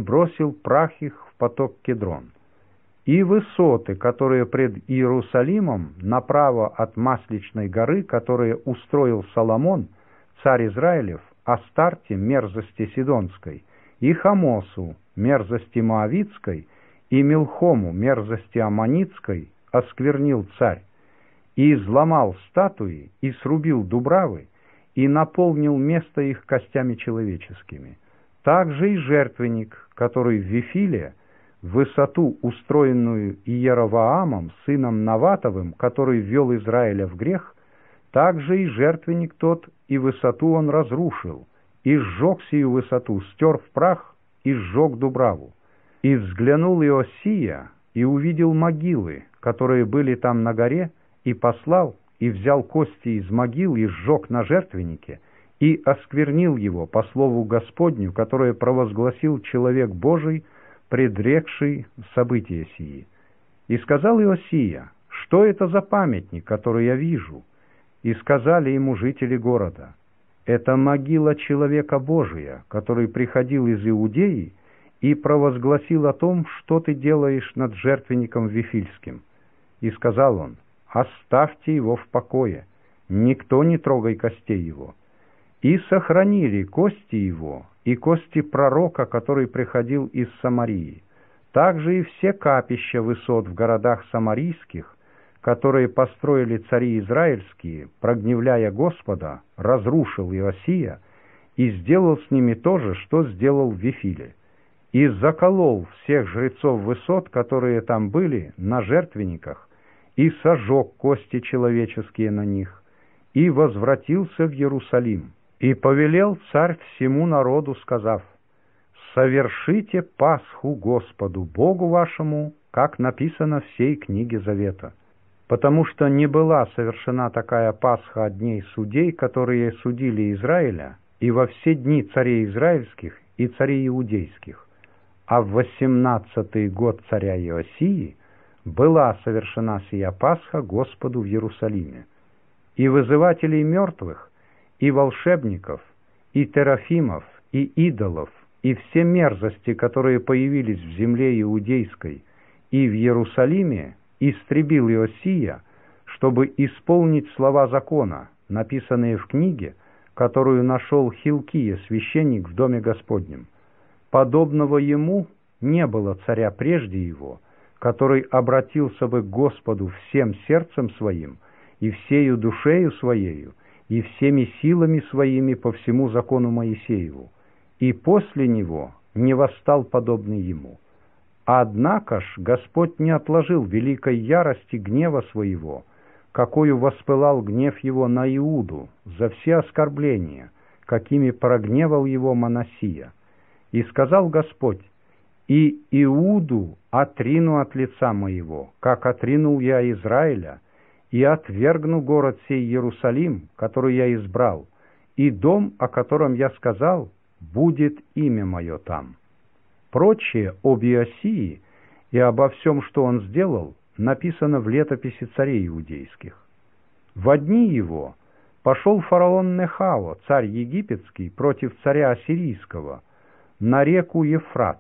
бросил прах их в поток Кедрон. И высоты, которые пред Иерусалимом, направо от Масличной горы, которые устроил Соломон, царь Израилев, Астарте, мерзости Сидонской, и Хамосу, мерзости Моавицкой, и Милхому, мерзости Аммонитской, осквернил царь, и изломал статуи, и срубил дубравы, и наполнил место их костями человеческими. Также и жертвенник, который в Вифиле, высоту, устроенную Иеровоамом, сыном Наватовым, который ввел Израиля в грех, также и жертвенник тот, и высоту он разрушил, и сжег сию высоту, стер в прах, и сжег дубраву. И взглянул Иосия, и увидел могилы, которые были там на горе, и послал, и взял кости из могил, и сжег на жертвеннике, и осквернил его по слову Господню, которое провозгласил человек Божий, предрекший события сии. И сказал Иосия: что это за памятник, который я вижу? И сказали ему жители города: это могила человека Божия, который приходил из Иудеи и провозгласил о том, что ты делаешь над жертвенником Вифильским. И сказал он: оставьте его в покое, никто не трогай костей его. И сохранили кости его, и кости пророка, который приходил из Самарии, также и все капища высот в городах самарийских, которые построили цари израильские, прогневляя Господа, разрушил Иосия, и сделал с ними то же, что сделал в Вифиле, и заколол всех жрецов высот, которые там были, на жертвенниках, и сожег кости человеческие на них, и возвратился в Иерусалим. И повелел царь всему народу, сказав: «Совершите Пасху Господу Богу вашему, как написано в сей книге Завета». Потому что не была совершена такая Пасха от дней судей, которые судили Израиля, и во все дни царей израильских и царей иудейских. А в 18-й год царя Иосии была совершена сия Пасха Господу в Иерусалиме. И вызывателей мертвых, и волшебников, и терафимов, и идолов, и все мерзости, которые появились в земле иудейской и в Иерусалиме, истребил Иосия, чтобы исполнить слова закона, написанные в книге, которую нашел Хилкия, священник, в доме Господнем. Подобного ему не было царя прежде его, который обратился бы к Господу всем сердцем своим, и всею душею своею, и всеми силами своими по всему закону Моисееву, и после него не восстал подобный ему. Однако ж Господь не отложил великой ярости гнева своего, какою воспылал гнев его на Иуду за все оскорбления, какими прогневал его Манассия. И сказал Господь: «И Иуду отрину от лица моего, как отринул я Израиля, и отвергну город сей Иерусалим, который я избрал, и дом, о котором я сказал, будет имя мое там». Прочее об Иосии и обо всем, что он сделал, написано в летописи царей иудейских. Во дни его пошел фараон Нехао, царь египетский, против царя ассирийского, на реку Ефрат.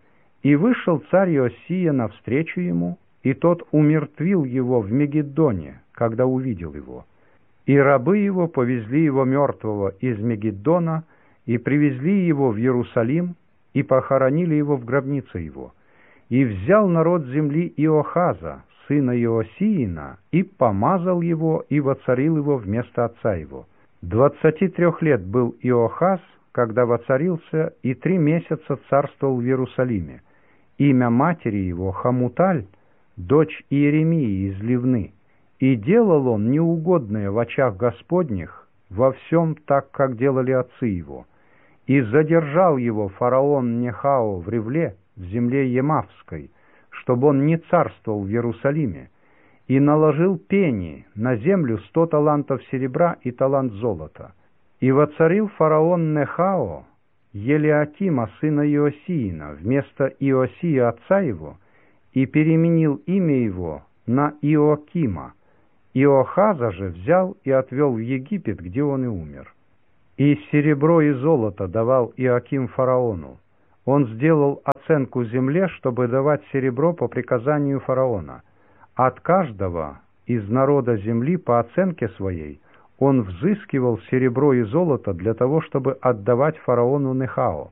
И вышел царь Иосия навстречу ему, и тот умертвил его в Мегиддоне, когда увидел его. И рабы его повезли его мертвого из Мегиддона и привезли его в Иерусалим, и похоронили его в гробнице его. И взял народ земли Иохаза, сына Иосиина, и помазал его, и воцарил его вместо отца его. 23 лет был Иохаз, когда воцарился, и 3 месяца царствовал в Иерусалиме. Имя матери его Хамуталь, дочь Иеремии из Ливны. И делал он неугодное в очах Господних во всем так, как делали отцы его. И задержал его фараон Нехао в Ревле, в земле Емавской, чтобы он не царствовал в Иерусалиме, и наложил пени на землю 100 талантов серебра и талант золота. И воцарил фараон Нехао Елиакима, сына Иосиина, вместо Иосия отца его, и переменил имя его на Иоакима. Иохаза же взял и отвел в Египет, где он и умер. И серебро и золото давал Иоаким фараону, Он сделал оценку земле, чтобы давать серебро по приказанию фараона. От каждого из народа земли по оценке своей он взыскивал серебро и золото для того, чтобы отдавать фараону Нехао.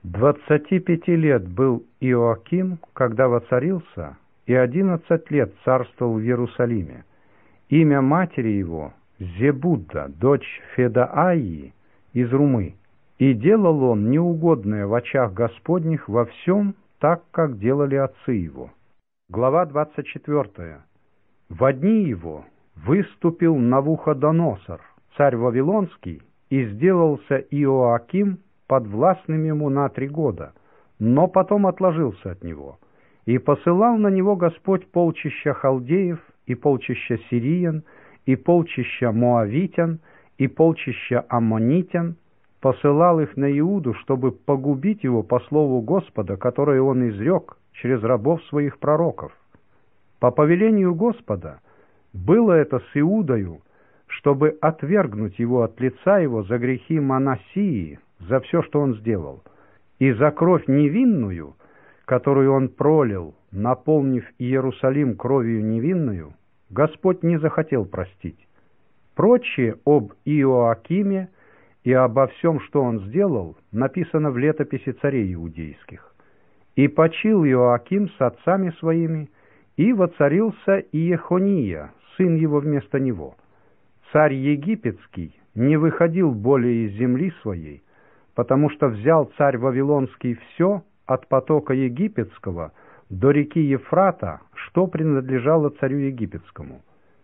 25 лет был Иоаким, когда воцарился, и 11 лет царствовал в Иерусалиме. Имя матери его Зебудда, дочь Федааии из Румы. И делал он неугодное в очах Господних во всем, так, как делали отцы его. Глава 24. Во дни его выступил Навуходоносор, царь Вавилонский, и сделался Иоаким подвластным ему на 3 года, но потом отложился от него. И посылал на него Господь полчища халдеев, и полчища сириян, и полчища моавитян, и полчища аммонитян, посылал их на Иуду, чтобы погубить его по слову Господа, которое он изрек через рабов своих пророков. По повелению Господа было это с Иудою, чтобы отвергнуть его от лица его за грехи Манассии, за все, что он сделал, и за кровь невинную, которую он пролил, наполнив Иерусалим кровью невинную, Господь не захотел простить. Прочее об Иоакиме и обо всем, что он сделал, написано в летописи царей иудейских. И почил Иоаким с отцами своими, и воцарился Иехония, сын его вместо него. Царь египетский не выходил более из земли своей, потому что взял царь Вавилонский все от потока египетского до реки Ефрата, что принадлежало царю египетскому.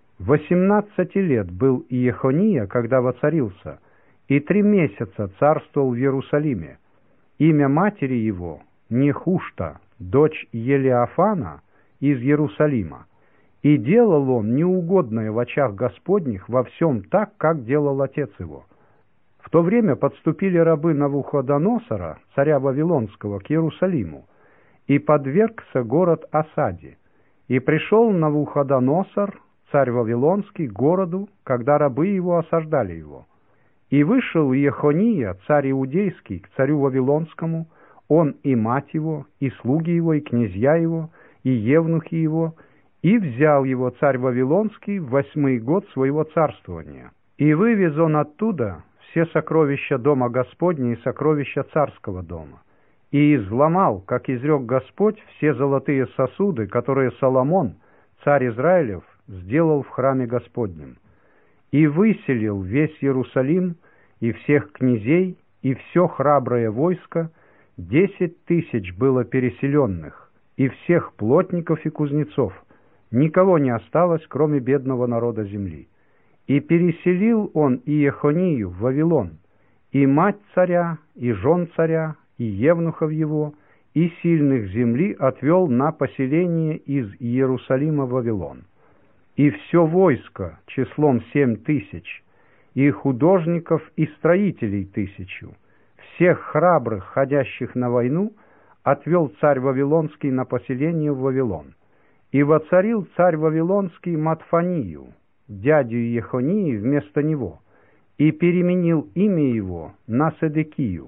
18 лет был Иехония, когда воцарился, и 3 месяца царствовал в Иерусалиме. Имя матери его Нехушта, дочь Елиафана из Иерусалима. И делал он неугодное в очах Господних во всем так, как делал отец его. В то время подступили рабы Навуходоносора, царя Вавилонского, к Иерусалиму, и подвергся город осаде. И пришел Навуходоносор, царь Вавилонский, к городу, когда рабы его осаждали его. И вышел Иехония, царь иудейский, к царю Вавилонскому, он и мать его, и слуги его, и князья его, и евнухи его, и взял его царь Вавилонский в 8-й год своего царствования. И вывез он оттуда все сокровища дома Господня и сокровища царского дома, и изломал, как изрек Господь, все золотые сосуды, которые Соломон, царь Израилев, сделал в храме Господнем, и выселил весь Иерусалим, и всех князей, и все храброе войско, 10 тысяч было переселенных, и всех плотников и кузнецов, никого не осталось, кроме бедного народа земли. И переселил он Иехонию в Вавилон, и мать царя, и жен царя, и евнухов его, и сильных земли отвел на поселение из Иерусалима в Вавилон. И все войско числом 7 тысяч, и художников и строителей 1000, всех храбрых, ходящих на войну, отвел царь Вавилонский на поселение в Вавилон. И воцарил царь Вавилонский Матфанию, дядю Иехонии, вместо него, и переменил имя его на Седекию.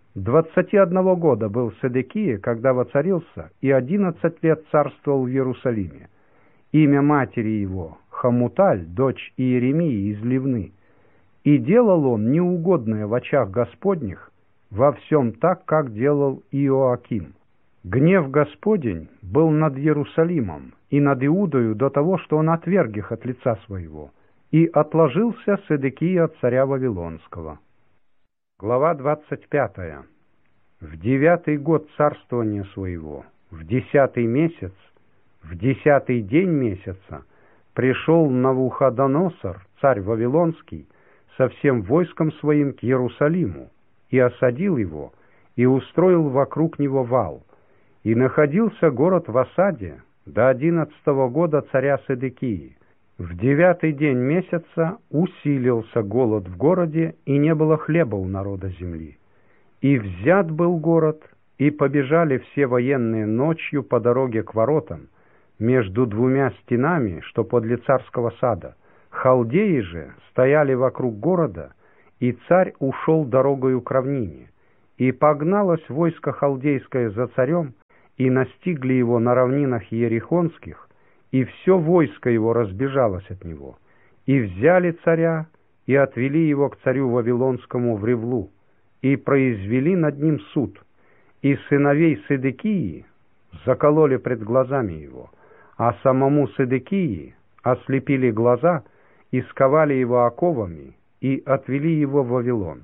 21 года был Седекия, когда воцарился, и 11 лет царствовал в Иерусалиме. Имя матери его Хамуталь, дочь Иеремии из Ливны. И делал он неугодное в очах Господних во всем так, как делал Иоаким. Гнев Господень был над Иерусалимом и над Иудою до того, что он отверг их от лица своего, и отложился Седекия от царя Вавилонского. Глава 25. В 9-й год царствования своего, в 10-й месяц, в 10-й день месяца, пришел Навуходоносор, царь Вавилонский, со всем войском своим к Иерусалиму, и осадил его, и устроил вокруг него вал. И находился город в осаде до 11-го года царя Седекии. В 9-й день месяца усилился голод в городе, и не было хлеба у народа земли. И взят был город, и побежали все военные ночью по дороге к воротам, между 2 стенами, что подле царского сада. Халдеи же стояли вокруг города, и царь ушел дорогою к равнине. И погналось войско халдейское за царем, и настигли его на равнинах Иерихонских, и все войско его разбежалось от него. И взяли царя, и отвели его к царю Вавилонскому в Ревлу, и произвели над ним суд. И сыновей Седекии закололи пред глазами его, а самому Седекии ослепили глаза и сковали его оковами, и отвели его в Вавилон.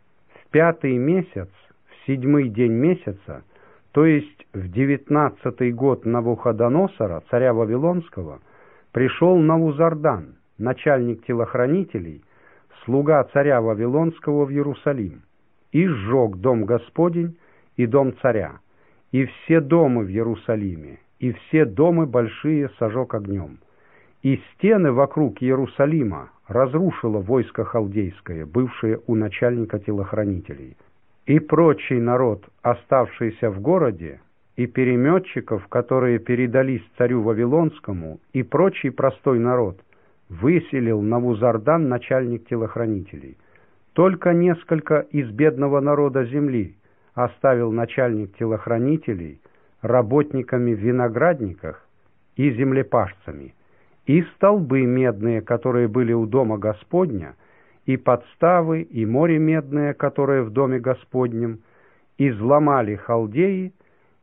В 5-й месяц, в 7-й день месяца, то есть в 19-й год Навуходоносора, царя Вавилонского, пришел Навузардан, начальник телохранителей, слуга царя Вавилонского в Иерусалим, и сжег дом Господень и дом царя, и все дома в Иерусалиме, и все дома большие сожег огнем. И стены вокруг Иерусалима разрушило войско халдейское, бывшее у начальника телохранителей. И прочий народ, оставшийся в городе, и переметчиков, которые передались царю Вавилонскому, и прочий простой народ, выселил Навузардан, начальник телохранителей. Только несколько из бедного народа земли оставил начальник телохранителей работниками в виноградниках и землепашцами, и столбы медные, которые были у дома Господня, и подставы, и море медное, которое в доме Господнем, изломали халдеи,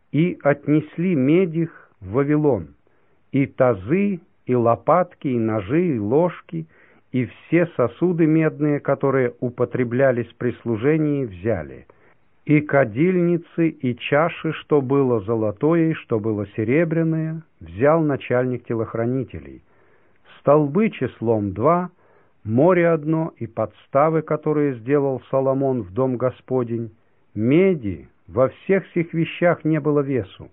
и отнесли медь их в Вавилон, и тазы, и лопатки, и ножи, и ложки, и все сосуды медные, которые употреблялись при служении, взяли, и кадильницы, и чаши, что было золотое, и что было серебряное, взял начальник телохранителей. Столбы числом 2, море одно, и подставы, которые сделал Соломон в дом Господень, меди, во всех сих вещах не было весу.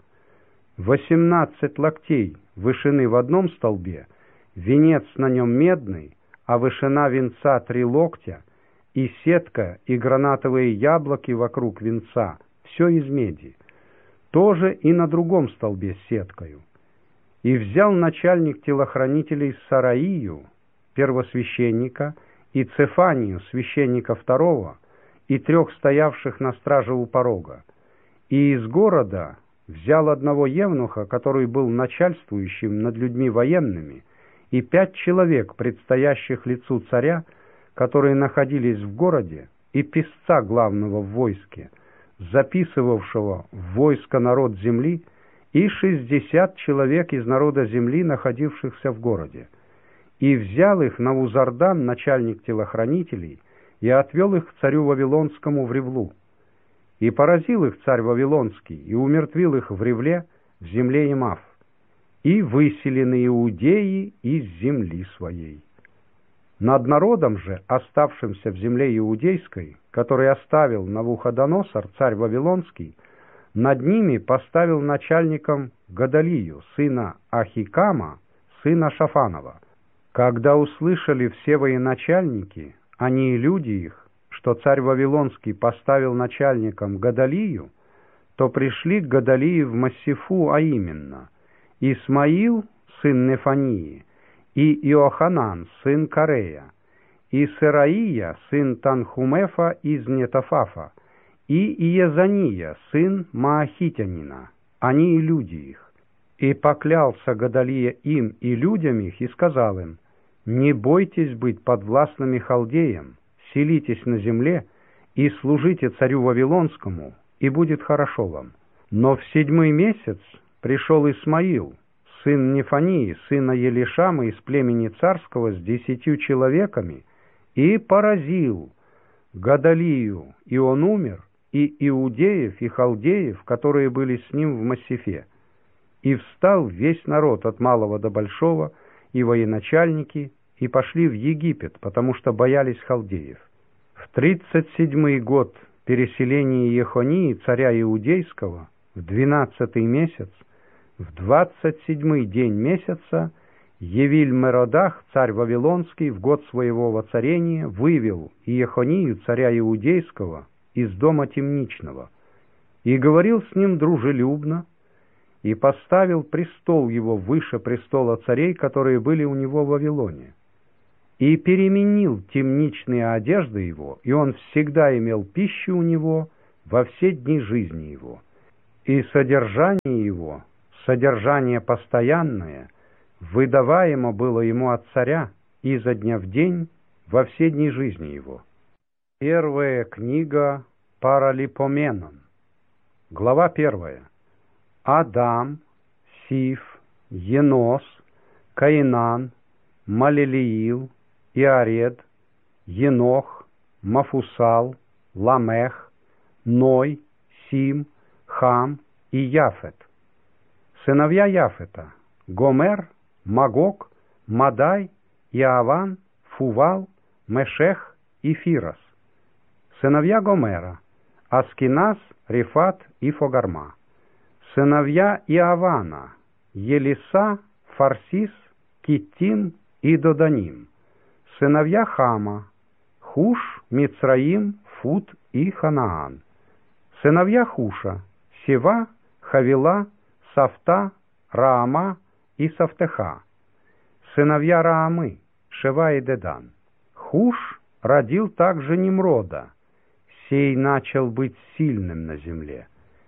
18 локтей вышины в одном столбе, венец на нем медный, а вышина венца 3 локтя, и сетка, и гранатовые яблоки вокруг венца, все из меди. Тоже и на другом столбе с сеткою. И взял начальник телохранителей Сараию, первосвященника, и Цефанию, священника второго, и 3 стоявших на страже у порога. И из города взял одного евнуха, который был начальствующим над людьми военными, и 5 человек, предстоящих лицу царя, которые находились в городе, и писца главного в войске, записывавшего в войско народ земли, и 60 человек из народа земли, находившихся в городе. И взял их Навузардан, начальник телохранителей, и отвел их к царю Вавилонскому в Ревлу. И поразил их царь Вавилонский, и умертвил их в Ревле, в земле Имав, и выселены иудеи из земли своей. Над народом же, оставшимся в земле иудейской, который оставил Навуходоносор, царь Вавилонский, над ними поставил начальником Гадалию, сына Ахикама, сына Шафанова. Когда услышали все военачальники, они и люди их, что царь Вавилонский поставил начальником Гадалию, то пришли к Гадалии в Массифу, а именно Исмаил, сын Нефании, и Иоханан, сын Карея, и Сераия, сын Танхумефа из Нетофафа, и Иезания, сын Маахитянина, они и люди их. И поклялся Гадалия им и людям их, и сказал им: «Не бойтесь быть подвластными халдеям, селитесь на земле и служите царю Вавилонскому, и будет хорошо вам». Но в 7-й месяц пришел Исмаил, сын Нефании, сына Елишама из племени царского, с 10 человеками, и поразил Гадалию, и он умер, и иудеев, и халдеев, которые были с ним в Массифе. И встал весь народ от малого до большого, и военачальники, и пошли в Египет, потому что боялись халдеев. В 37-й год переселения Ехонии, царя Иудейского, в 12-й месяц, в 27-й день месяца, Евиль-Меродах, царь Вавилонский, в год своего воцарения вывел Иехонию, царя Иудейского, из дома темничного, и говорил с ним дружелюбно, и поставил престол его выше престола царей, которые были у него в Вавилоне, и переменил темничные одежды его, и он всегда имел пищу у него во все дни жизни его, и содержание его, содержание постоянное, выдаваемо было ему от царя изо дня в день во все дни жизни его. Первая книга Паралипоменон. Глава 1. Адам, Сиф, Енос, Каинан, Малелиил, Иаред, Енох, Мафусал, Ламех, Ной, Сим, Хам и Яфет. Сыновья Яфета: Гомер, Магог, Мадай, Иаван, Фувал, Мешех и Фирос. Сыновья Гомера: Аскиназ, Рифат и Фогарма. Сыновья Иавана: Елиса, Фарсис, Киттим и Доданим. Сыновья Хама: Хуш, Мицраим, Фут и Ханаан. Сыновья Хуша: Сева, Хавила, Сафта, Раама и Сафтеха. Сыновья Раамы: Шева и Дедан. Хуш родил также Nimрода. Сей начал быть сильным на земле.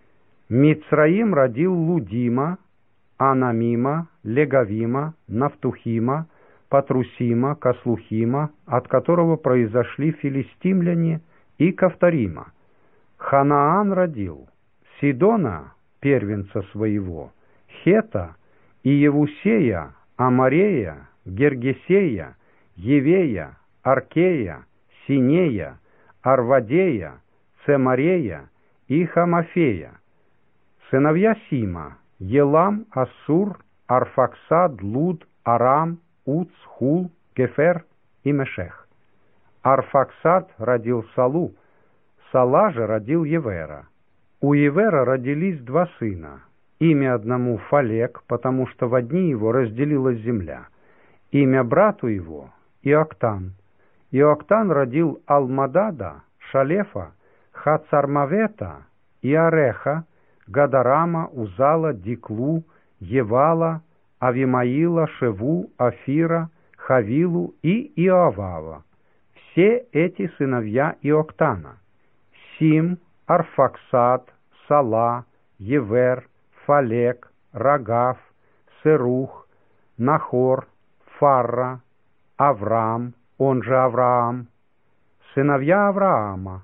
Мицраим родил Лудима, Анамима, Легавима, Нафтухима, Патрусима, Каслухима, от которого произошли филистимляне, и Кавторима. Ханаан родил Сидона, первенца своего, Хета, и Евусея, Амарея, Гергесея, Евея, Аркея, Синея, Арвадея, Цемарея и Хамафея. Сыновья Сима: Елам, Ассур, Арфаксад, Луд, Арам, Уц, Хул, Гефер и Мешех. Арфаксад родил Салу, Сала же родил Евера. У Евера родились два сына. Имя одному Фалек, потому что в одни его разделилась земля. Имя брату его Иоктан. Иоктан родил Алмадада, Шалефа, Хацармавета, Иареха, Гадарама, Узала, Диклу, Евала, Авимаила, Шеву, Афира, Хавилу и Иоавава. Все эти сыновья Иоктана: Сим, Арфаксад, Сала, Евер, Фалек, Рагав, Серух, Нахор, Фарра, Авраам, он же Авраам. Сыновья Авраама: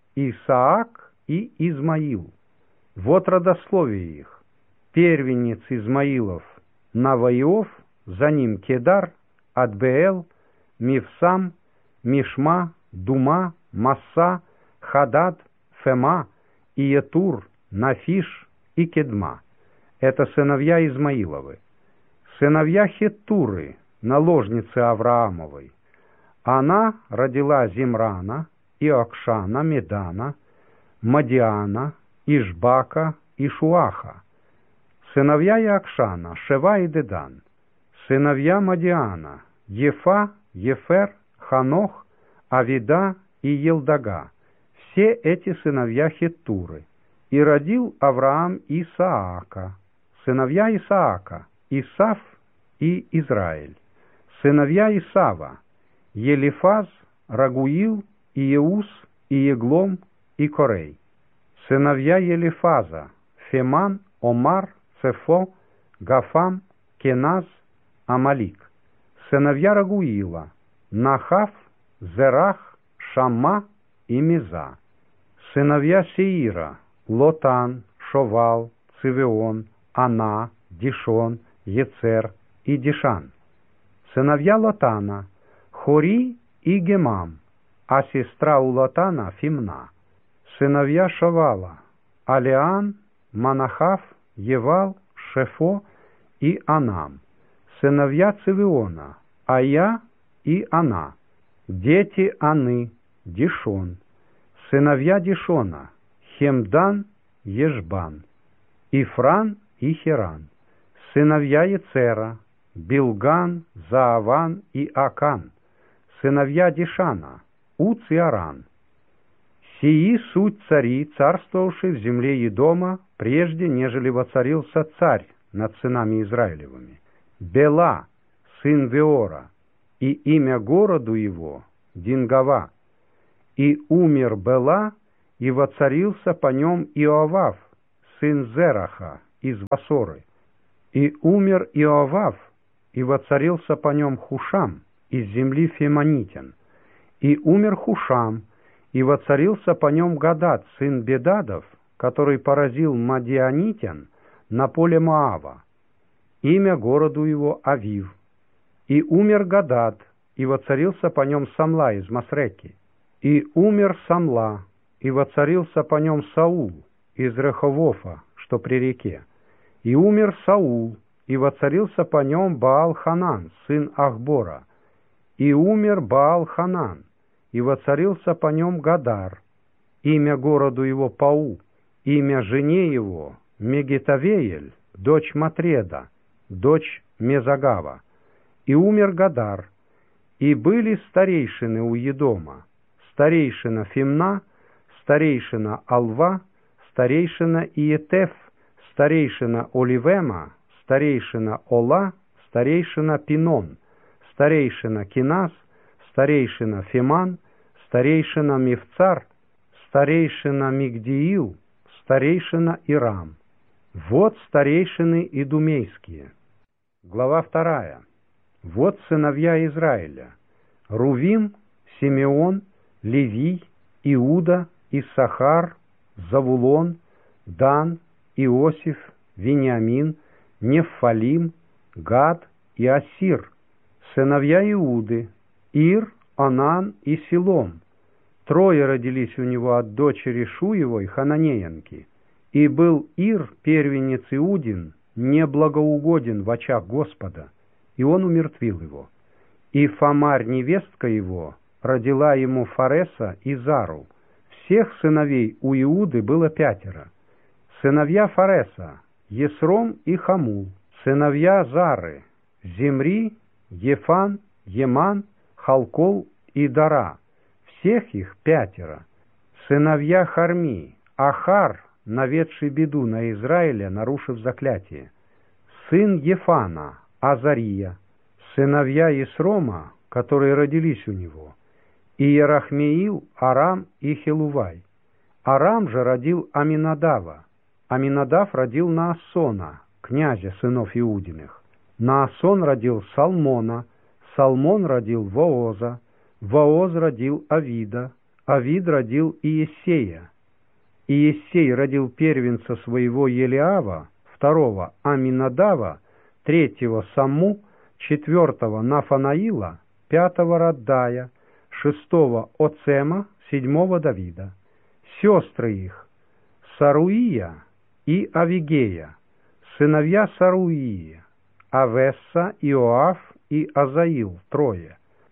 Исаак и Измаил. Вот родословие их. Первенец Измаилов Наваиов, за ним Кедар, Адбеэл, Мивсам, Мишма, Дума, Масса, Хадад, Фема, Иетур, Нафиш и Кедма. Это сыновья Измаиловы. Сыновья Хеттуры, наложницы Авраамовой. Она родила Зимрана, Иокшана, Медана, Мадиана, Ишбака и Шуаха. Сыновья Иокшана: Шева и Дедан. Сыновья Мадиана: Ефа, Ефер, Ханох, Авида и Елдага. Все эти сыновья Хеттуры. И родил Авраам Исаака. Сыновья Исаака: Исав и Израиль. Сыновья Исава: Елифаз, Рагуил, Иеус, Иеглом и Корей. Сыновья Елифаза: Феман, Омар, Цефо, Гафам, Кеназ, Амалик. Сыновья Рагуила: Нахав, Зерах, Шамма и Миза. Сыновья Сеира: Лотан, Шовал, Цивион, Ана, Дишон, Ецер и Дишан. Сыновья Лотана: Хори и Гемам, а сестра у Лотана Фимна. Сыновья Шовала: Алиан, Манахав, Евал, Шефо и Анам. Сыновья Цивиона: Ая и Ана. Дети Аны: Дишон. Сыновья Дишона: Хемдан, Ешбан. Ифран и Хиран. Сыновья Ецера: Билган, Зааван и Акан. Сыновья Дишана: Уц и Аран. Сии суть цари, царствовавшие в земле Едома, прежде, нежели воцарился царь над сынами Израилевыми. Бела, сын Веора, и имя городу его Дингава. И умер Бела, и воцарился по нем Иовав, сын Зераха, из Басоры. И умер Иовав, и воцарился по нем Хушам, из земли Фемонитян. И умер Хушам, и воцарился по нем Гадад, сын Бедадов, который поразил Мадианитян на поле Моава. Имя городу его Авив. И умер Гадад, и воцарился по нем Самла из Масреки. И умер Самла, и воцарился по нем Саул из Реховофа, что при реке. И умер Саул, и воцарился по нем Баал-Ханан, сын Ахбора. И умер Баал-Ханан, и воцарился по нем Гадар. Имя городу его Пау, имя жене его Мегетавеель, дочь Матреда, дочь Мезагава. И умер Гадар. И были старейшины у Едома, старейшина Фимна, старейшина Алва, старейшина Иетеф, старейшина Оливема, старейшина Ола, старейшина Пинон, старейшина Кинас, старейшина Фиман, старейшина Мифцар, старейшина Мигдиил, старейшина Ирам. Вот старейшины идумейские. Глава 2. Вот сыновья Израиля: Рувим, Симеон, Левий, Иуда, Иссахар, Завулон, Дан, Иосиф, Вениамин, Неффалим, Гад и Ассир. Сыновья Иуды: Ир, Онан и Силом. Трое родились у него от дочери Шуевой, хананеянки. И был Ир, первенец Иудин, неблагоугоден в очах Господа, и он умертвил его. И Фамарь, невестка его, родила ему Фареса и Зару. Всех сыновей у Иуды было 5. Сыновья Фареса: Есром и Хамул. Сыновья Зары: Зимри, Ефан, Еман, Халкол и Дара. Всех их 5. Сыновья Харми: Ахар, наведший беду на Израиля, нарушив заклятие. Сын Ефана: Азария. Сыновья Исрома, которые родились у него: Иерахмеил, Арам и Хелувай. Арам же родил Аминадава. Аминадав родил Наасона, князя сынов Иудиных. Наасон родил Салмона, Салмон родил Вооза, Вооз родил Авида, Авид родил Иессея. Иессей родил первенца своего Елиава, 2 Аминадава, 3 Самму, 4 Нафанаила, 5 Раддая, 6 Оцема, 7 Давида. Сестры их: Саруия и Авигея. Сыновья Саруии: Авесса, Иоав и Азаил, 3.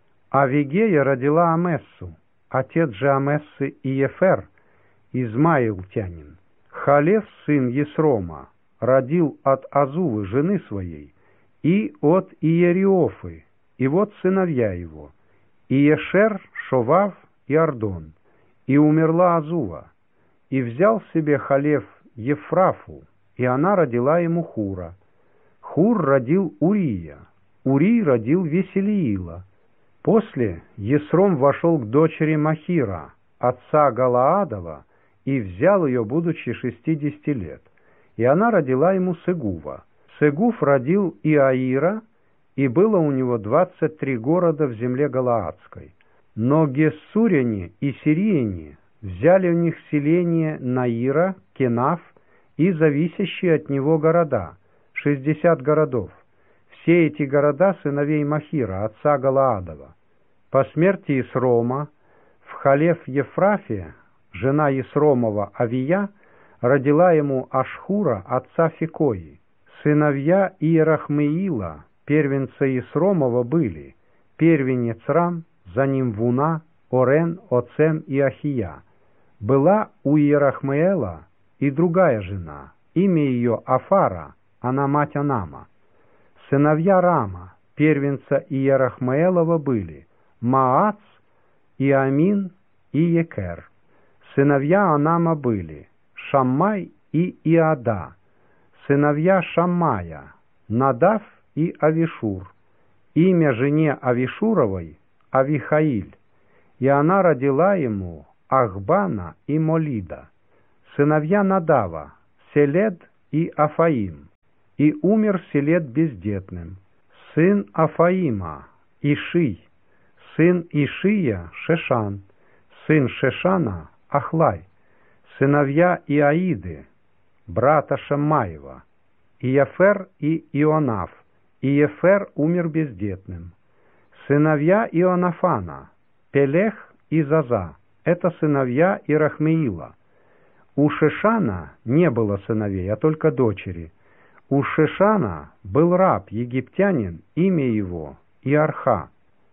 Авигея родила Амессу, отец же Амессы Иефер, измаилтянин. Халев, сын Есрома, родил от Азувы, жены своей, и от Иериофы, и вот сыновья его: Иешер, Шовав и Ардон. И умерла Азува, и взял себе Халев Ефрафу, и она родила ему Хура. Хур родил Урия, Урий родил Веселиила. После Есром вошел к дочери Махира, отца Галаадова, и взял ее, будучи 60 лет. И она родила ему Сегува. Сегув родил Иаира, и было у него 23 города в земле Галаадской. Но гессуряне и сирияне взяли у них селение Наира, Кенаф и зависящие от него города, 60 городов. Все эти города сыновей Махира, отца Галаадова. По смерти Исрома в Халев-Ефрафе жена Исромова Авия родила ему Ашхура, отца Фикои. Сыновья Иерахмеила, первенца Исромова, были: первенец Рам, за ним Вуна, Орен, Оцем и Ахия. Была у Иерахмеэла и другая жена, имя ее Афара, она мать Анама. Сыновья Рама, первенца Иерахмеэлова, были: Маац, Иамин и Екер. Сыновья Анама были: Шаммай и Иада. Сыновья Шаммая: Надав и Авишур. Имя жене Авишуровой — Авихаиль, и она родила ему Ахбана и Молида, сыновья Надава, Селед и Афаим, и умер Селед бездетным. Сын Афаима, Иший, сын Ишия, Шешан, сын Шешана, Ахлай, сыновья Иаиды, брата Шамаева, Иефер и Ионаф. Иефер умер бездетным. Сыновья Ионафана, Пелех и Заза, это сыновья Ирахмеила. У Шешана не было сыновей, а только дочери. У Шешана был раб, египтянин, имя его Иарха.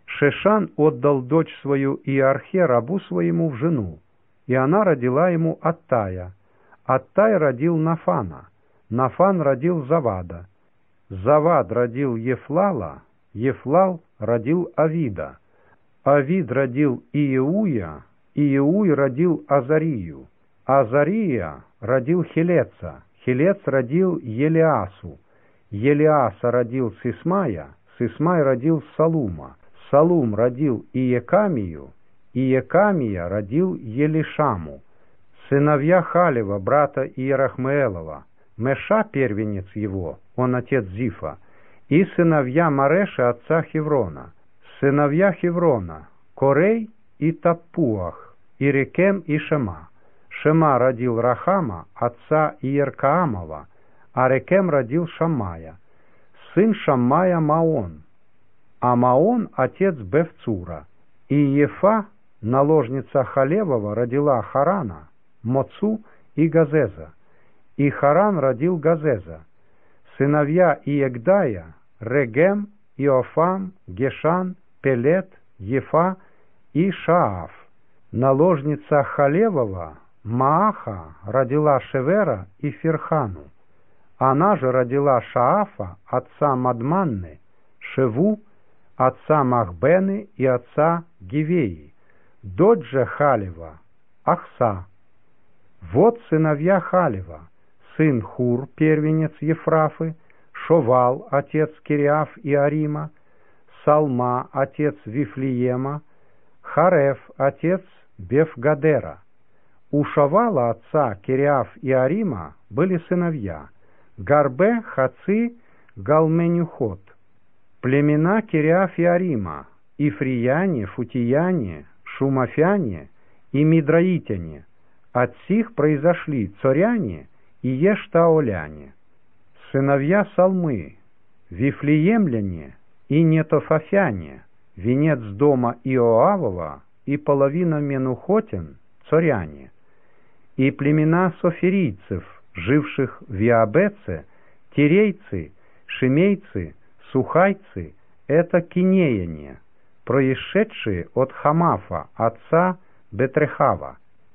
Шешан отдал дочь свою Иархе, рабу своему, в жену, и она родила ему Аттая. Аттай родил Нафана, Нафан родил Завада. Завад родил Ефлала, Ефлал родил Авида. Авид родил Иеуя, Иеуй родил Азарию. Азария родил Хелеца, Хелец родил Елиасу. Елиаса родил Сисмая, Сисмай родил Салума. Салум родил Иекамию, Иекамия родил Елишаму. Сыновья Халева, брата Иерахмеэлова, Меша, первенец его, он отец Зифа, и сыновья Мареша, отца Хеврона. Сыновья Хеврона, Корей и Таппуах, и Рекем и Шема. Шема родил Рахама, отца Иеркаамова, а Рекем родил Шаммая. Сын Шаммая Маон, а Маон отец Бевцура. И Ефа, наложница Халевова, родила Харана, Моцу и Газеза. И Харан родил Газеза. Сыновья Иегдая, Регем, Иофам, Гешан, Пелет, Ефа и Шааф. Наложница Халевова, Мааха, родила Шевера и Фирхану. Она же родила Шаафа, отца Мадманны, Шеву, отца Махбены и отца Гивеи. Дочь же Халева, Ахса. Вот сыновья Халева: сын Хур, первенец Ефрафы, Шовал, отец Кириаф и Арима, Салма, отец Вифлеема, Хареф, отец Бефгадера. У Шовала, отца Кириаф и Арима, были сыновья Гарбе, Хаци, Галменюхот. Племена Кириаф и Арима: Ифрияне, Футияне, Шумафяне и Мидраитяне. От сих произошли Цоряне и Ештаоляне. Сыновья Салмы: Вифлеемляне и Нетофафяне, венец дома Иоавова и половина Менухотин, Цоряне. И племена софирийцев, живших в Иабеце, тирейцы, шимейцы, сухайцы — это кинеяне, происшедшие от Хамафа, отца Бетрехава.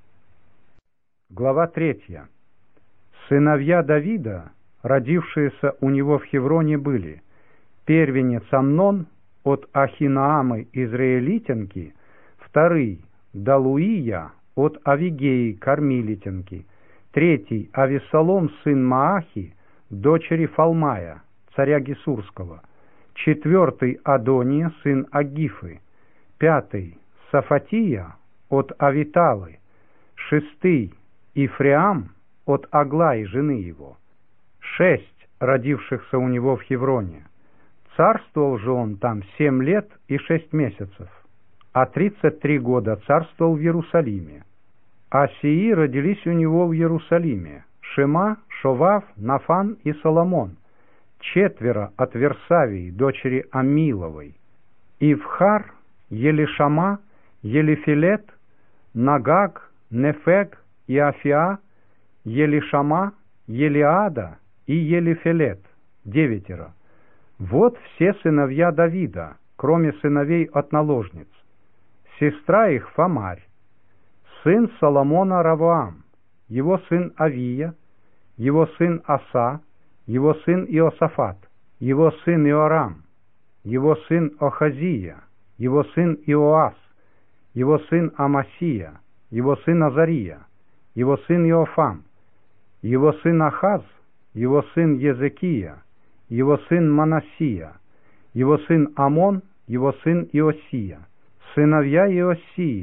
Глава 3. Сыновья Давида, родившиеся у него в Хевроне, были: первенец Амнон от Ахинаамы израилитянки, вторый Далуия от Авигеи кармилитянки, третий Авессалом сын Маахи, дочери Фалмая, царя Гесурского, четвертый Адония сын Агифы, пятый Сафатия от Авиталы, шестый Ифреам от Аглаи, жены его. 6 родившихся у него в Хевроне. Царствовал же он там 7 лет и 6 месяцев, а 33 года царствовал в Иерусалиме. А сии родились у него в Иерусалиме: Шема, Шовав, Нафан и Соломон, 4 от Версавии, дочери Амиловой, Ивхар, Елишама, Елифилет, Нагаг, Нефег и Афиа, Елишама, Елиада и Елифелет, 9. Вот все сыновья Давида, кроме сыновей от наложниц. Сестра их Фамарь. Сын Соломона Равоам, его сын Авия, его сын Аса, его сын Иосафат, его сын Иорам, его сын Охазия, его сын Иоас, его сын Амасия, его сын Азария, его сын Иофам, его сын Ахаз, его сын Езекия, его сын Манасия, его сын Амон, его сын Иосия. Сыновья Иосии: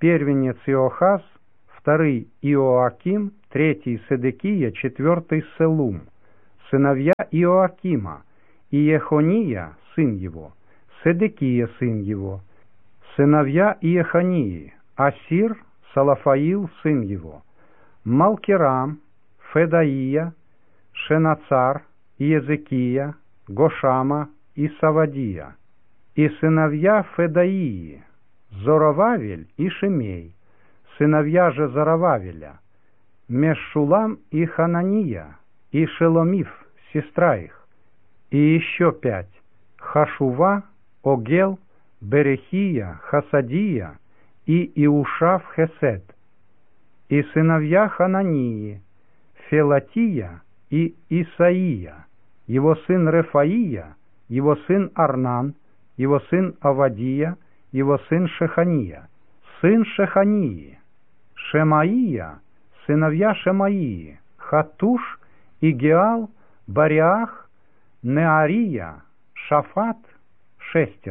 первенец Иохаз, второй Иоаким, третий Седекия, четвертый Селум, сыновья Иоакима, Иехония, сын его, Седекия, сын его, сыновья Иехонии, Асир, Салафаил, сын его, Малкирам, Федаия, Шенацар, Иезекия, Гошама и Савадия, и сыновья Федаии, Зоровавель и Шимей, сыновья же Зоровавеля, Мешулам и Ханания, и Шеломиф, сестра их, и еще 5, Хашува, Огел, Берехия, Хасадия и Иушав Хесед, и сыновья Ханании, Фелатия и Исаия, его сын Рефаия, его сын Арнан, его сын Авадия, его сын Шехания, сын Шехании, Шемаия, сыновья Шемаии, Хатуш, Игеал, Бариах, Неария, Шафат, 6,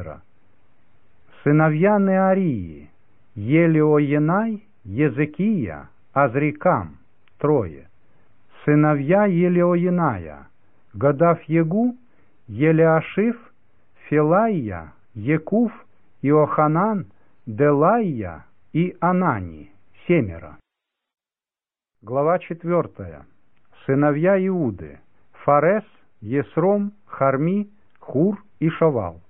сыновья Неарии, Елеоенай, Езекия, Азрикам, 3, сыновья Елеоеная, Гадав-Егу, Елеашиф, Филайя, Екуф, Иоханан, Делайя и Анани, 7. Глава 4. Сыновья Иуды, Фарес, Есром, Харми, Хур и Шавал.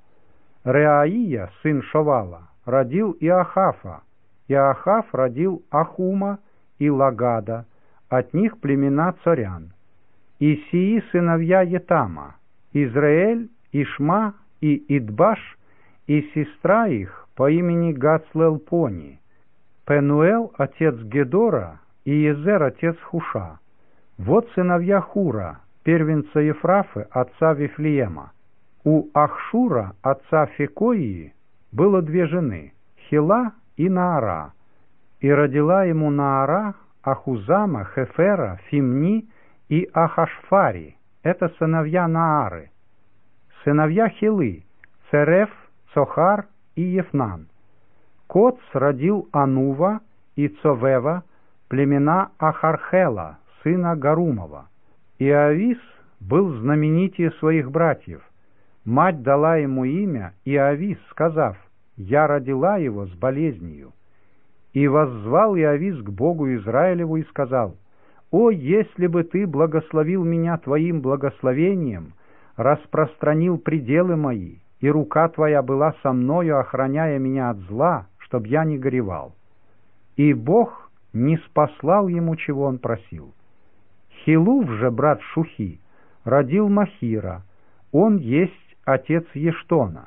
Реаия, сын Шавала, родил Иохафа, Иохаф родил Ахума и Лагада, от них племена царян. И сии сыновья Етама, Израэль, Ишма и Идбаш, и сестра их по имени Гацлелпони, Пенуэл, отец Гедора, и Езер, отец Хуша. Вот сыновья Хура, первенца Ефрафы, отца Вифлеема. У Ахшура, отца Фекоии, было 2 жены, Хила и Наара, и родила ему Наара Ахузама, Хефера, Фимни и Ахашфари, это сыновья Наары. Сыновья Хилы, Цереф, Цохар и Ефнан. Коц родил Анува и Цовева, племена Ахархела, сына Гарумова. И Иовис был знаменитее своих братьев. Мать дала ему имя Иовис, сказав: «Я родила его с болезнью». И воззвал Иовис к Богу Израилеву и сказал: «О, если бы ты благословил меня твоим благословением, распространил пределы мои, и рука твоя была со мною, охраняя меня от зла, чтоб я не горевал». И Бог не спаслал ему, чего он просил. Хилув же, брат Шухи, родил Махира, он есть отец Ештона.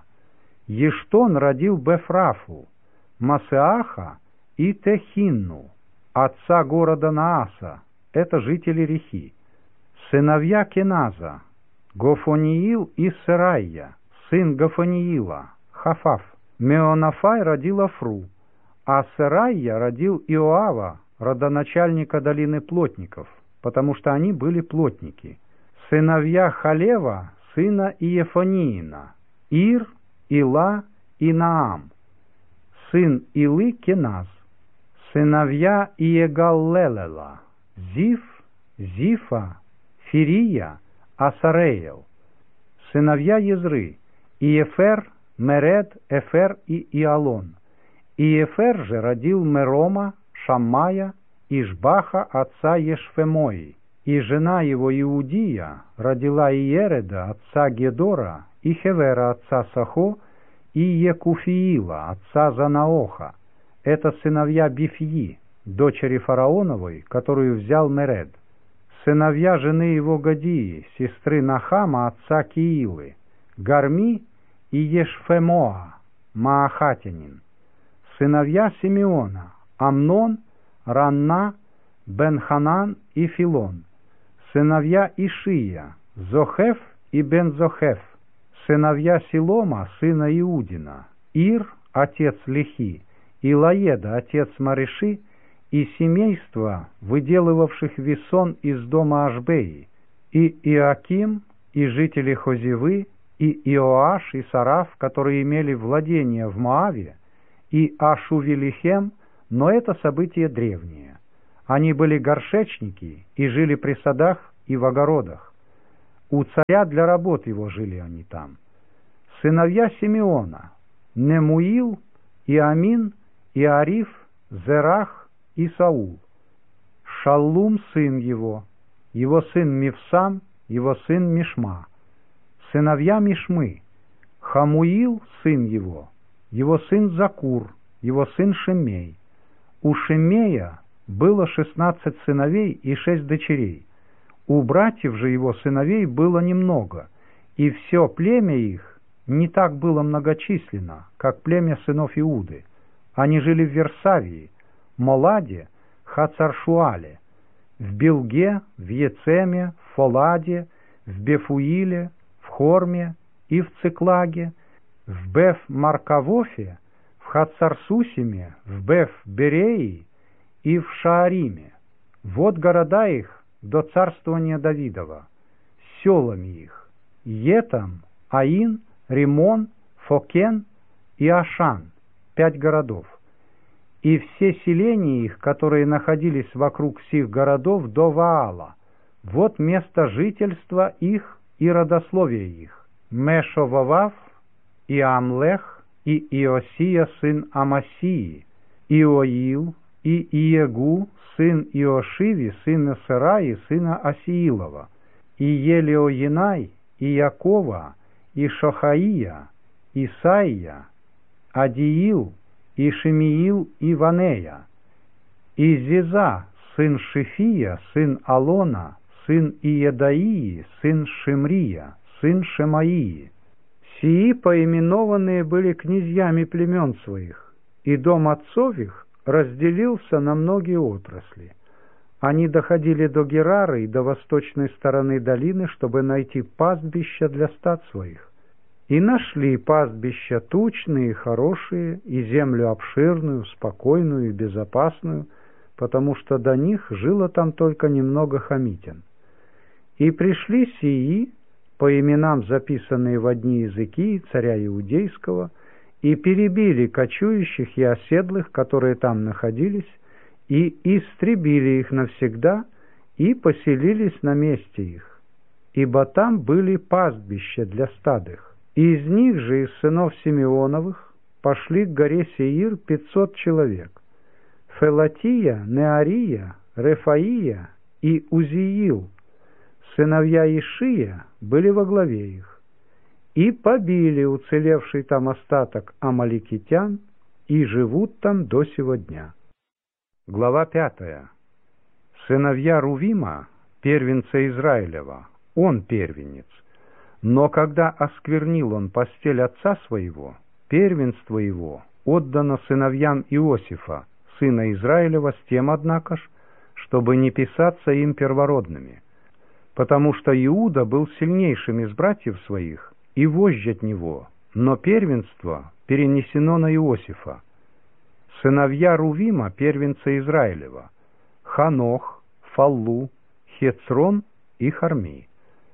Ештон родил Бефрафу, Масеаха и Техинну, отца города Нааса, это жители Рехи. Сыновья Кеназа, Гофониил и Серайя, сын Гофониила, Хафаф. Меонафай родил Афру, а Серайя родил Иоава, родоначальника долины плотников, потому что они были плотники. Сыновья Халева, сына Иефониина, Ир, Ила и Наам. Сын Илы Кеназ. Сыновья Иегаллелела, Зиф, Зифа, Фирия, Асареел. Сыновья Езры, Иефер, Меред, Эфер и Иалон. Иефер же родил Мерома, Шаммая, Ишбаха, отца Ешфемои. И жена его Иудия родила Иереда, отца Гедора, и Хевера, отца Сахо, и Екуфиила, отца Занаоха. Это сыновья Бифьи, дочери фараоновой, которую взял Меред. Сыновья жены его Гадии, сестры Нахама, отца Киилы, Гарми и Ешфемоа, Маахатянин. Сыновья Симеона, Амнон, Ранна, Бен-Ханан и Филон. Сыновья Ишия, Зохеф и Бен-Зохеф. Сыновья Силома, сына Иудина, Ир, отец Лехи, и Лаеда, отец Мареши, и семейства, выделывавших весон из дома Ашбеи, и Иоаким, и жители Хозевы, и Иоаш, и Сараф, которые имели владение в Моаве, и Ашувелихем, но это событие древнее. Они были горшечники и жили при садах и в огородах. У царя для работ его жили они там. Сыновья Симеона — Немуил, Иамин, Иариф, Зерах и Саул. Шаллум сын его сын Мивсам, его сын Мишма. Сыновья Мишмы — Хамуил сын его сын Закур, его сын Шимей. У Шимея было 16 сыновей и 6 дочерей. У братьев же его сыновей было немного, и все племя их не так было многочисленно, как племя сынов Иуды. Они жили в Версавии, Моладе, Хацаршуале, в Билге, в Ецеме, в Фоладе, в Бефуиле, в Хорме и в Циклаге, в Беф-Маркавофе, в Хацарсусиме, в Беф-Береи и в Шаариме. Вот города их до царствования Давидова, с селами их: Етам, Аин, Римон, Фокен и Ашан, 5 городов. И все селения их, которые находились вокруг сих городов, до Ваала. Вот место жительства их и родословие их: Мешовавав, и Амлех, и Иосия сын Амасии, Иоил, и Иегу сын Иошиви, сына Сараи, сына Асиилова, и Елеоинай, и Якова, и Шохаия, Исаия, Адиил, и Шимиил, и Ванея, и Зиза, сын Шифия, сын Алона, сын Иедаии, сын Шимрия, сын Шемаии. Сии поименованные были князьями племен своих, и дом отцов их разделился на многие отрасли. Они доходили до Герары и до восточной стороны долины, чтобы найти пастбища для стад своих. И нашли пастбища тучные и хорошие, и землю обширную, спокойную и безопасную, потому что до них жило там только немного хамитян. И пришли сии, по именам записанные в одни языки царя Иудейского, и перебили кочующих и оседлых, которые там находились, и истребили их навсегда, и поселились на месте их, ибо там были пастбища для стад их. И из них же, из сынов Симеоновых, пошли к горе Сеир 500 человек: Фелатия, Неария, Рефаия и Узиил, сыновья Ишия, были во главе их, и побили уцелевший там остаток амаликитян, и живут там до сего дня. Глава 5. Сыновья Рувима, первенца Израилева, он первенец. Но когда осквернил он постель отца своего, первенство его отдано сыновьям Иосифа, сына Израилева, с тем, однако ж, чтобы не писаться им первородными, потому что Иуда был сильнейшим из братьев своих, и вождь от него, но первенство перенесено на Иосифа. Сыновья Рувима, первенца Израилева: Ханох, Фаллу, Хецрон и Харми.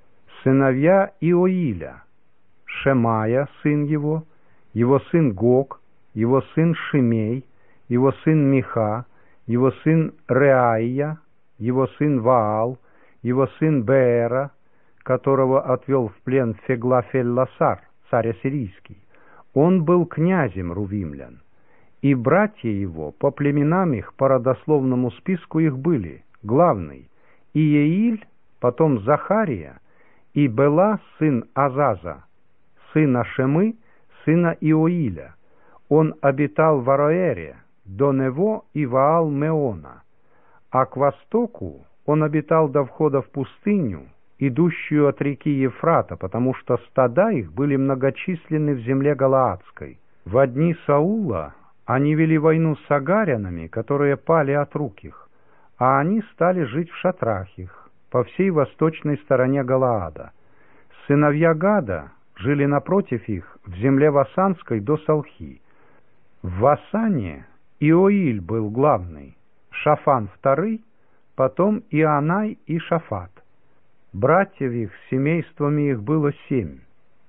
Сыновья Иоиля: Шемая, сын его сын Гог, его сын Шимей, его сын Миха, его сын Реаия, его сын Ваал, его сын Беера, которого отвел в плен Феглафель-Ласар, царь ассирийский. Он был князем рувимлян. И братья его по племенам их, по родословному списку их были: главный Иеиль, потом Захария, и Бела сын Азаза, сына Шемы, сына Иоиля. Он обитал в Ароэре, до Нево и Ваал-Меона, а к востоку он обитал до входа в пустыню, идущую от реки Ефрата, потому что стада их были многочисленны в земле Галаадской. В дни Саула они вели войну с агарянами, которые пали от рук их, а они стали жить в шатрах их по всей восточной стороне Галаада. Сыновья Гада жили напротив их в земле Васанской до Салхи. В Васане Иоиль был главный, Шафан второй, потом Ионай и Шафат. Братьев их семействами их было 7: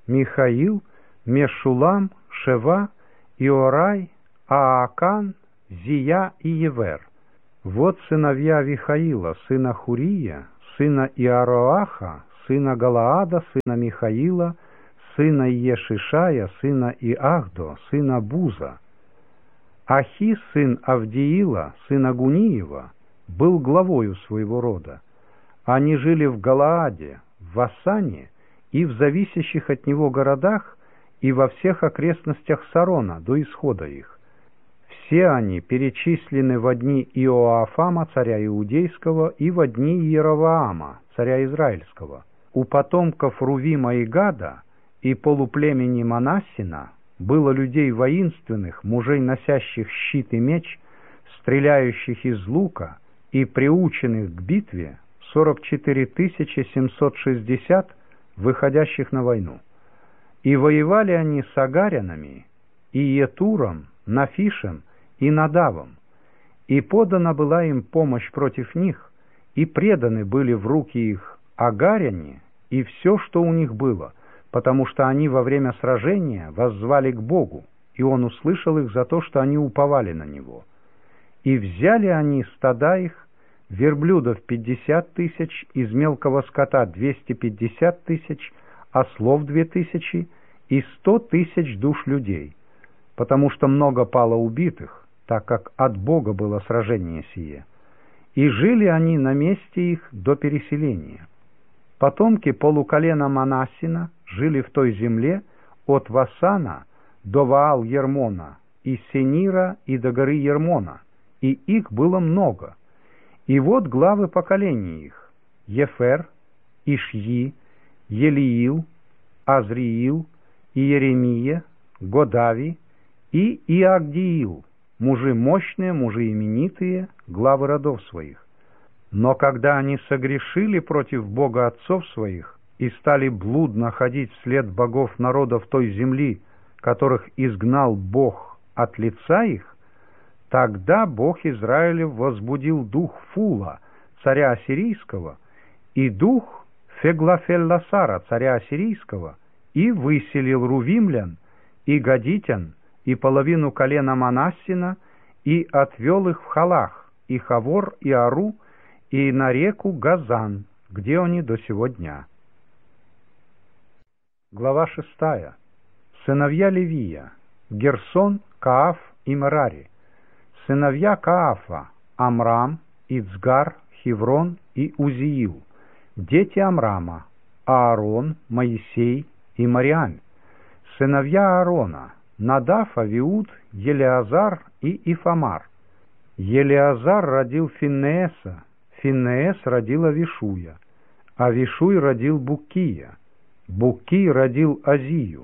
Михаил, Мешулам, Шева, Иорай, Аакан, Зия и Евер. Вот сыновья Вихаила, сына Хурия, сына Иароаха, сына Галаада, сына Михаила, сына Ешишая, сына Иахдо, сына Буза. Ахи, сын Авдиила, сына Гуниева, был главою своего рода. Они жили в Галааде, в Вассане и в зависящих от него городах и во всех окрестностях Сарона до исхода их. Все они перечислены во дни Иоафама, царя Иудейского, и во дни Иеровоама, царя Израильского. У потомков Рувима и Гада и полуплемени Манассина было людей воинственных, мужей, носящих щит и меч, стреляющих из лука и приученных к битве 44 760, выходящих на войну. И воевали они с агарянами, и Етуром, Нафишем и Надавом, и подана была им помощь против них, и преданы были в руки их агаряне и все, что у них было, потому что они во время сражения воззвали к Богу, и Он услышал их за то, что они уповали на Него. И взяли они стада их, верблюдов 50 тысяч, из мелкого скота 250 тысяч, ослов 2000 и 100 тысяч душ людей, потому что много пало убитых, так как от Бога было сражение сие. И жили они на месте их до переселения. Потомки полуколена Манассина жили в той земле от Вассана до Ваал-Ермона, и Сенира, и до горы Ермона, и их было много. И вот главы поколений их: Ефер, Ишьи, Елиил, Азриил, Иеремия, Годави и Иагдиил, мужи мощные, мужи именитые, главы родов своих. Но когда они согрешили против Бога отцов своих и стали блудно ходить вслед богов народов той земли, которых изгнал Бог от лица их, тогда Бог Израилев возбудил дух Фула, царя Ассирийского, и дух Феглафелласара, царя Ассирийского, и выселил рувимлян, и гадитян, и половину колена Манассина, и отвел их в Халах, и Хавор, и Ару, и на реку Газан, где они до сего дня. Глава 6. Сыновья Левия: Герсон, Кааф и Мерари. Сыновья Каафа: Амрам, Ицгар, Хеврон и Узиил. Дети Амрама: Аарон, Моисей и Мариам. Сыновья Аарона: Надав, Авиуд, Елеазар и Ифамар. Елеазар родил Финнееса, Финнеес родил Авишуя, Авишуй родил Буккия, Буккий родил Азию,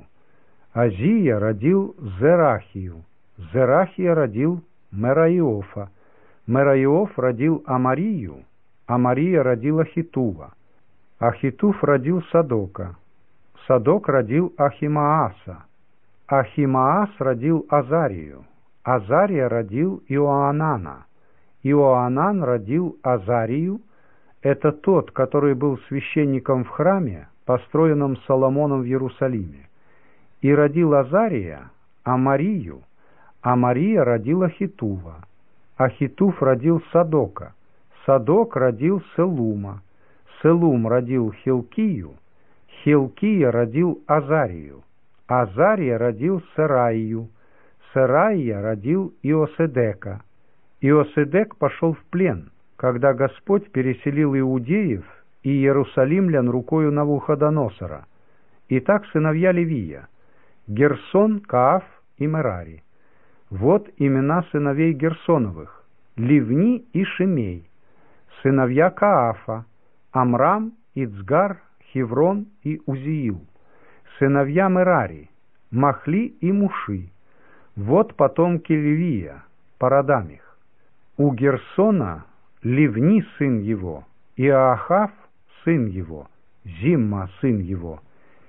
Азия родил Зерахию, Зерахия родил Мераиофа, Мераиоф родил Амарию, Амария родила Ахитува, Ахитув родил Садока, Садок родил Ахимааса, Ахимаас родил Азарию, Азария родил Иоанана, Иоанан родил Азарию, это тот, который был священником в храме, построенном Соломоном в Иерусалиме, и родил Азария Амарию, Амария родила Ахитува, Ахитув родил Садока, Садок родил Селума, Селум родил Хилкию, Хилкия родил Азарию, Азария родил Сераию, Сераия родил Иоседека. Иоседек пошел в плен, когда Господь переселил иудеев и иерусалимлян рукою Навуходоносора. Итак, сыновья Левия: Герсон, Кааф и Мерари. Вот имена сыновей Герсоновых: Ливни и Шимей. Сыновья Каафа: Амрам, Ицгар, Хеврон и Узиил. Сыновья Мерари: Махли и Муши. Вот потомки Левия по родам их. У Герсона Ливни сын его, Иоахав сын его, Зимма сын его,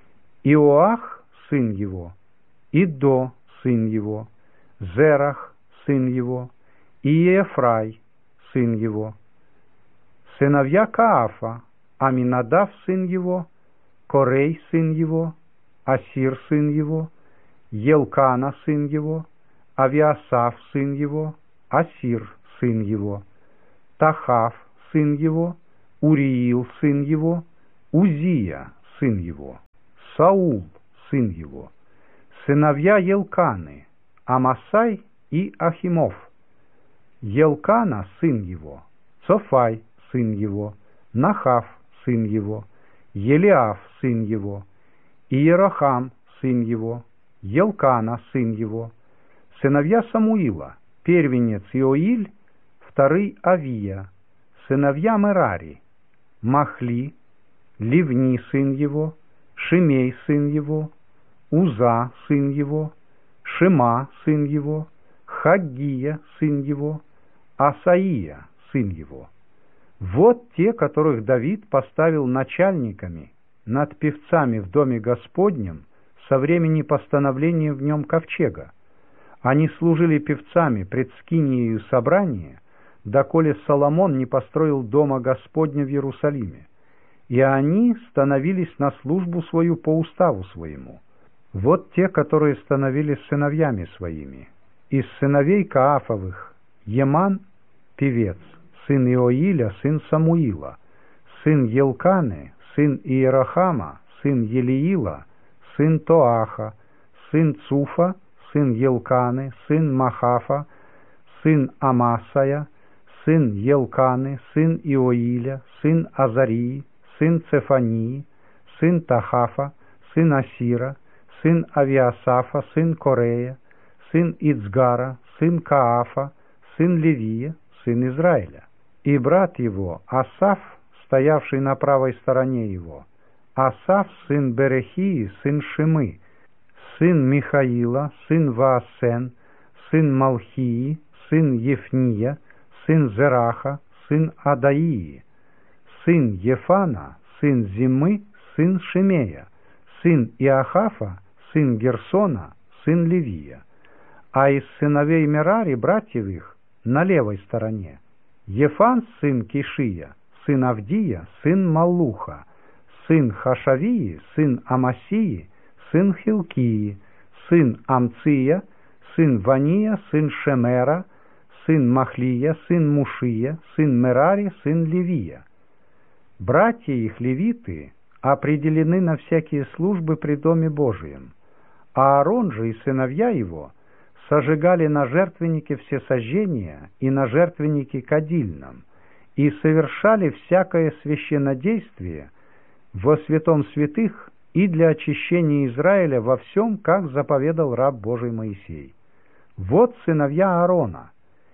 Иоах сын его, Идо сын его, Зерах сын его, Иефрай сын его. Сыновья Каафа: Аминадав сын его, Корей сын его, Асир сын его, Елкана сын его, Авиасав сын его, Асир, сын его, Тахав, сын его, Уриил, сын его, Узия, сын его, Саул, сын его, сыновья Елканы, Амасай и Ахимов, Елкана, сын его, Цофай, сын его, Нахав, сын его, Елиав, сын его, Иерохам, сын его, Елкана, сын его, сыновья Самуила, первенец Иоиль, вторый Авия, сыновья Мерари, Махли, Ливни, сын его, Шимей, сын его, Уза, сын его, Шима, сын его, Хаггия, сын его, Асаия, сын его. Вот те, которых Давид поставил начальниками над певцами в доме Господнем со времени постановления в нем ковчега. Они служили певцами пред скинией собрания, доколе Соломон не построил дома Господня в Иерусалиме, и они становились на службу свою по уставу своему. Вот те, которые становились сыновьями своими. Из сыновей Каафовых Еман, певец, сын Иоиля, сын Самуила, сын Елканы, сын Иерохама, сын Елиила, сын Тоаха, сын Цуфа, сын Елканы, сын Махафа, сын Амасая, сын Елканы, сын Иоиля, сын Азарии, сын Цефании, сын Тахафа, сын Асира, сын Авиасафа, сын Корея, сын Ицгара, сын Каафа, сын Левия, сын Израиля. И брат его, Асаф, стоявший на правой стороне его, Асаф, сын Берехии, сын Шимы, сын Михаила, сын Ваасен, сын Малхии, сын Ефния, сын Зераха, сын Адаии, сын Ефана, сын Зимы, сын Шимея, сын Иохафа, сын Герсона, сын Левия. А из сыновей Мерари, братьев их, на левой стороне, Ефан, сын Кишия, сын Авдия, сын Маллуха, сын Хашавии, сын Амасии, сын Хилкии, сын Амция, сын Вания, сын Шемера, сын Махлия, сын Мушия, сын Мерари, сын Левия. Братья их, левиты, определены на всякие службы при Доме Божием, а Аарон же и сыновья его сожигали на жертвеннике всесожжения и на жертвеннике кадильном, и совершали всякое священнодействие во святом святых и для очищения Израиля во всем, как заповедал раб Божий Моисей. Вот сыновья Аарона: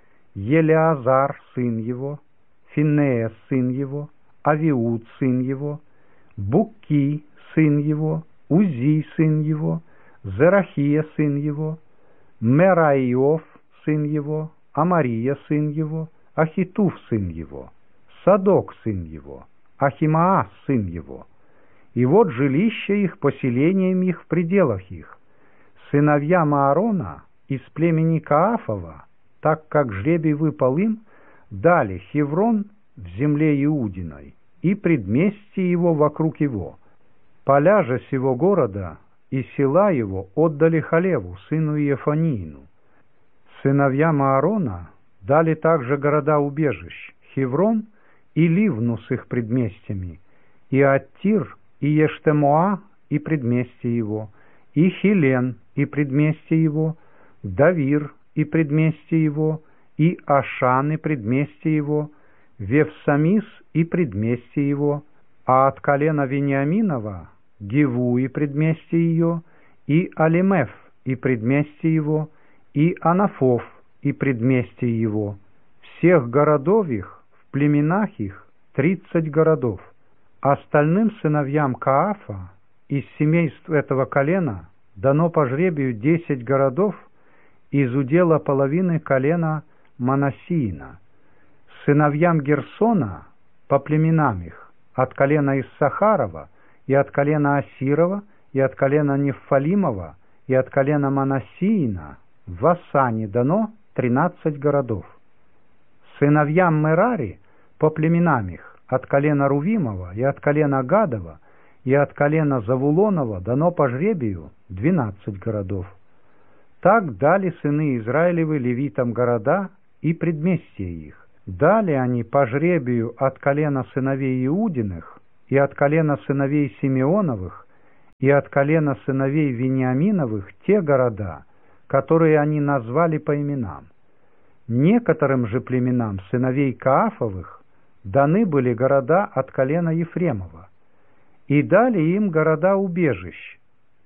Елеазар, сын его, Финеас, сын его, Авиуд, сын его, Букки, сын его, Узи, сын его, Зерахия, сын его, Мераиов, сын его, Амария, сын его, Ахитуф, сын его, Садок, сын его, Ахимаас, сын его. И вот жилища их, поселением их в пределах их. Сыновьям Аарона из племени Каафова, так как жребий выпал им, дали Хеврон в земле Иудиной и предместье его вокруг его. Поля же сего города и села его отдали Халеву, сыну Иефаниину. Сыновьям Аарона дали также города-убежищ Хеврон и Ливну с их предместьями, и Аттир, и Ештемоа, и предместье его, и Хилен, и предместье его, Давир, и предместье его, и Ашан, и предместье его, Вевсамис, и предместье его, а от колена Вениаминова Гиву, и предместье ее, и Алимеф, и предместье его, и Анафов, и предместье его. Всех городов их, в племенах их, 30 городов. Остальным сыновьям Каафа из семейств этого колена дано по жребию 10 городов из удела половины колена Манассиина. Сыновьям Герсона по племенам их от колена Иссахарова и от колена Асирова и от колена Неффалимова и от колена Манассиина в Асане дано 13 городов. Сыновьям Мерари по племенам их от колена Рувимова и от колена Гадова и от колена Завулонова дано по жребию 12 городов. Так дали сыны Израилевы левитам города и предместья их. Дали они по жребию от колена сыновей Иудиных, и от колена сыновей Симеоновых, и от колена сыновей Вениаминовых те города, которые они назвали по именам. Некоторым же племенам сыновей Каафовых даны были города от колена Ефремова, и дали им города убежищ: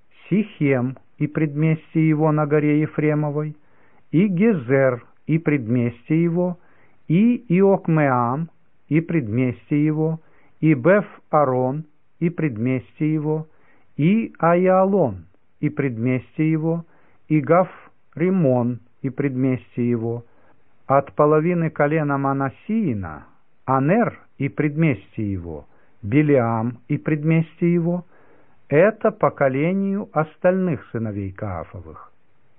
Сихем и предместье его на горе Ефремовой, и Гезер и предместье его, и Иокмеам и предместье его, и Беф-Арон и предместье его, и Аиалон и предместье его, и Гав-Римон и предместье его. От половины колена Манассиина Анер и предместье его, Билеам и предместье его. Это по колению остальных сыновей Каафовых.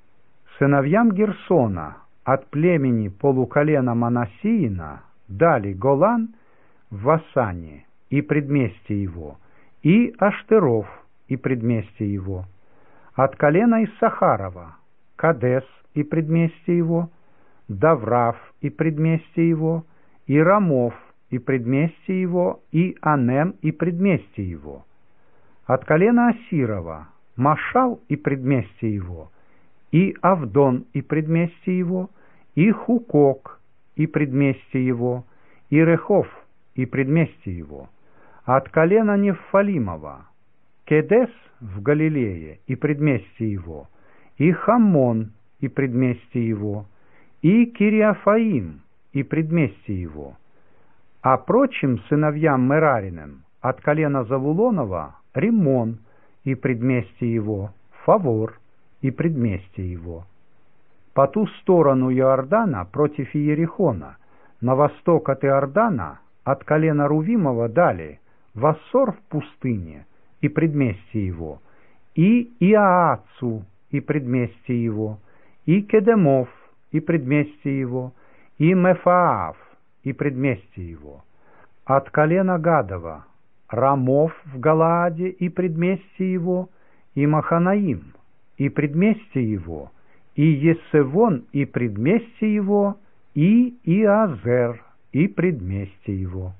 Сыновьям Герсона от племени полуколена Манассиина дали Голан в Васане и предместье его, и Аштеров и предместье его. От колена Иссахарова Кадес и предместье его, Даврав и предместье его, и Рамов и предместье его, и Анем и предместье его. От колена Асирова Машал и предместье его, и Авдон и предместье его, и Хукок и предместье его, и Рехов и предместье его. От колена Нефалимова Кедес в Галилее и предместье его, и Хаммон и предместье его, и Кириафаим и предместье его. А прочим сыновьям Мерариным от колена Завулонова Риммон и предместье его, Фавор и предместье его. По ту сторону Иордана против Иерихона, на восток от Иордана, от колена Рувимова дали Вассор в пустыне и предместье его, и Иаацу и предместье его, и Кедемов и предместье его, и Мефаав и предместье его. От колена Гадова Рамов в Галааде и предместье его, и Маханаим и предместье его, и Есевон и предместье его, и Иазер и предместье его.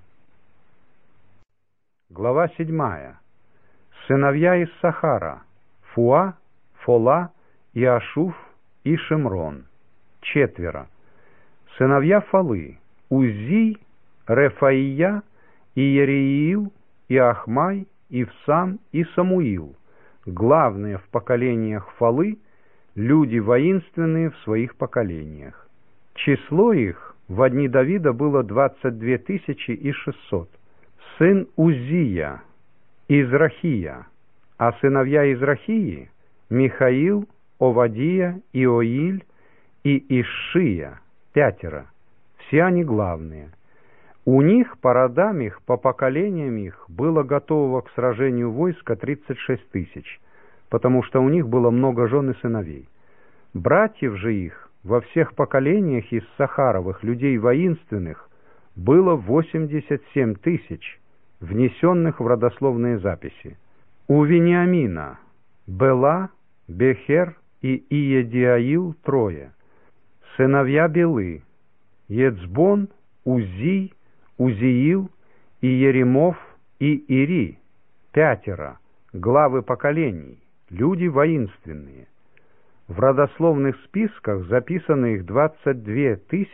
Глава 7. Сыновья Иссахара: Фуа, Фола, Иашуф и Шимрон. 4. Сыновья Фалы: Узий, Рефаия, и Ереиил, и Ахмай, и Всам, и Самуил, главные в поколениях Фалы, люди воинственные в своих поколениях. Число их в дни Давида было 22 600. Сын Узия, Израхия, а сыновья Израхии — Михаил, Овадия, Иоиль и Ишшия, 5. Все они главные. У них по родам их, по поколениям их было готового к сражению войска 36 000, потому что у них было много жен и сыновей. Братьев же их во всех поколениях из Сахаровых, людей воинственных, было 87 000, внесенных в родословные записи. У Вениамина Бела, Бехер и Иедиаил 3. Сыновья Белы: Ецбон, Узий, Узиил, и Еремов, и Ири, 5. Главы поколений, люди воинственные. В родословных списках записано их 22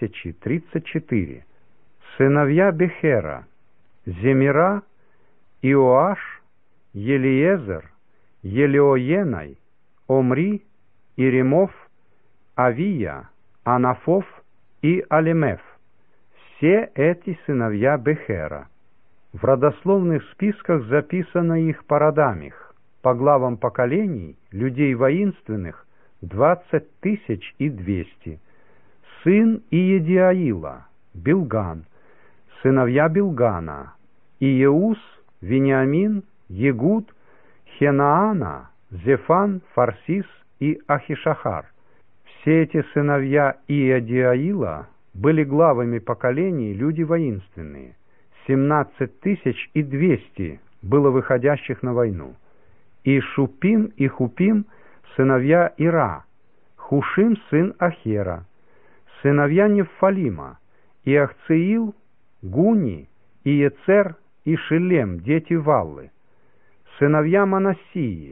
034. Сыновья Бехера: Земира, Иоаш, Елиезер, Елеоенай, Омри, Иремов, Авия, Анафов и Алемеф. Все эти сыновья Бехера. В родословных списках записано их по родам их, по главам поколений, людей воинственных, 20 200. Сын Иедиаила, Билган, сыновья Билгана: Иеус, Вениамин, Егуд, Хенаана, Зефан, Фарсис и Ахишахар. Все эти сыновья Иедиаила были главами поколений, люди воинственные. 17 200 было выходящих на войну. И Шупим и Хупим — сыновья Ира, Хушим сын Ахера, сыновья Нефалима, Иахцеил, Гуни, Иецер и Шилем, дети Валлы, сыновья Манассии,